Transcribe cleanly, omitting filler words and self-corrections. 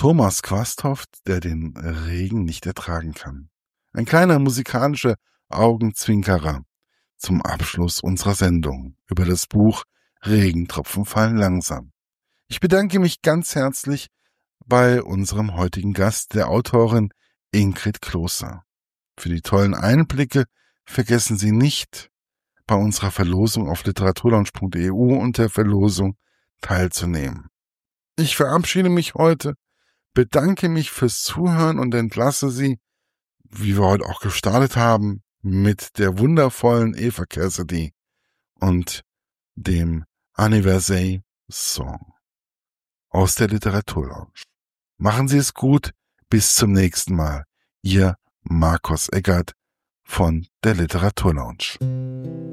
Thomas Quasthoff, der den Regen nicht ertragen kann. Ein kleiner musikalischer Augenzwinkerer zum Abschluss unserer Sendung über das Buch Regentropfen fallen langsam. Ich bedanke mich ganz herzlich bei unserem heutigen Gast, der Autorin Ingrid Kloser. Für die tollen Einblicke vergessen Sie nicht, bei unserer Verlosung auf literaturlaunch.eu und der Verlosung teilzunehmen. Ich verabschiede mich heute, bedanke mich fürs Zuhören und entlasse Sie, wie wir heute auch gestartet haben, mit der wundervollen Eva Cassidy und dem Anniversary Song aus der Literaturlaunch. Machen Sie es gut, bis zum nächsten Mal. Ihr Markus Eggert von der Literaturlaunch.